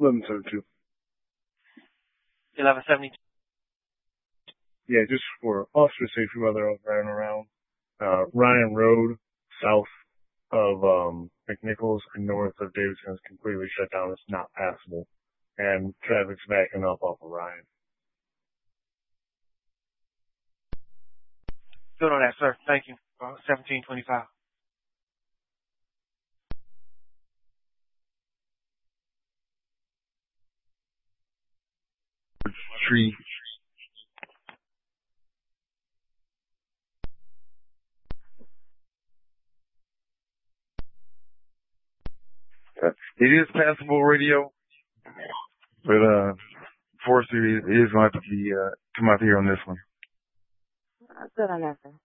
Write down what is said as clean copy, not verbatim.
1172. 1172. Yeah, just for officer safety while they're driving around. Ryan Road, south of McNichols and north of Davidson is completely shut down. It's not passable. And traffic's backing up off of Ryan. Good on that, sir. Thank you. 1725. Tree. It is passable radio, but Forrester is going to have to be come out here on this one. Good on that, sir.